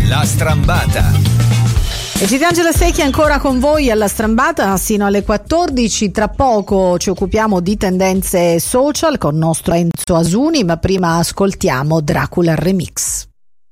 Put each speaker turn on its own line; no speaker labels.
La Strambata.
E Angela Secchi ancora con voi alla Strambata sino alle 14. Tra poco ci occupiamo di tendenze social con il nostro Enzo Asuni, ma prima ascoltiamo Dracula Remix.